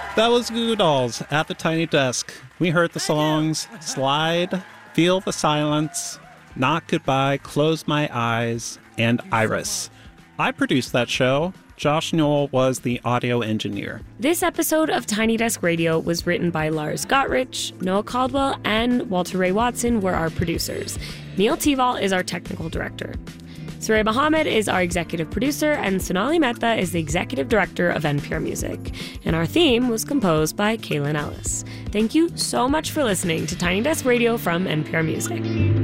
That was Goo Goo Dolls at the Tiny Desk. We heard the songs Slide, Feel the Silence, Not Goodbye, Close My Eyes, and Iris. I produced that show. Josh Newell was the audio engineer. This episode of Tiny Desk Radio was written by Lars Gottrich, Noah Caldwell, and Walter Ray Watson were our producers. Neil Teval is our technical director. Suraya Mohammed is our executive producer, and Sonali Mehta is the executive director of NPR Music. And our theme was composed by Kaylin Ellis. Thank you so much for listening to Tiny Desk Radio from NPR Music.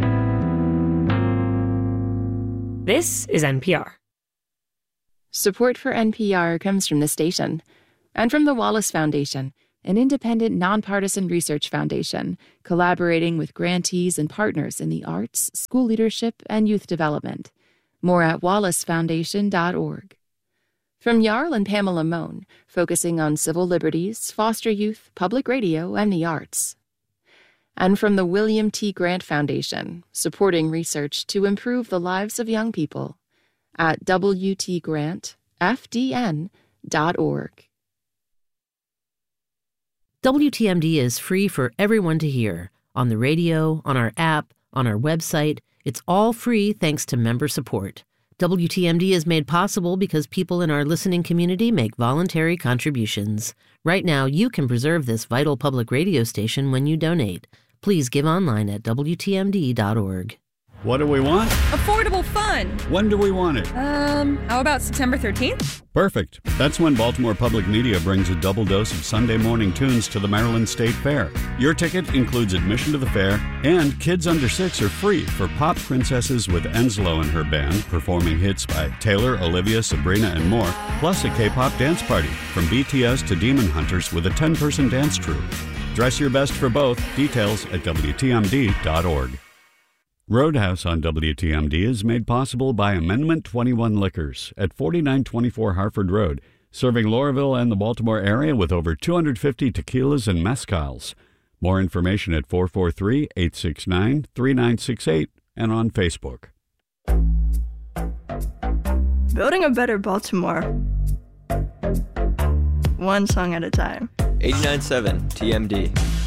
This is NPR. Support for NPR comes from the station and from the Wallace Foundation, an independent, nonpartisan research foundation collaborating with grantees and partners in the arts, school leadership, and youth development. More at wallacefoundation.org. From Jarl and Pamela Mohn, focusing on civil liberties, foster youth, public radio, and the arts. And from the William T. Grant Foundation, supporting research to improve the lives of young people. At WTGrantFDN.org. WTMD is free for everyone to hear. On the radio, on our app, on our website. It's all free thanks to member support. WTMD is made possible because people in our listening community make voluntary contributions. Right now, you can preserve this vital public radio station when you donate. Please give online at WTMD.org. What do we want? Affordable fun. When do we want it? How about September 13th? Perfect. That's when Baltimore Public Media brings a double dose of Sunday morning tunes to the Maryland State Fair. Your ticket includes admission to the fair, and kids under 6 are free for Pop Princesses with Enslow and her band, performing hits by Taylor, Olivia, Sabrina, and more, plus a K-pop dance party from BTS to Demon Hunters with a 10-person dance troupe. Dress your best for both. Details at WTMD.org. Roadhouse on WTMD is made possible by Amendment 21 Liquors at 4924 Harford Road, serving Lauraville and the Baltimore area with over 250 tequilas and mezcals. More information at 443-869-3968 and on Facebook. Building a better Baltimore. One song at a time. 89.7 TMD.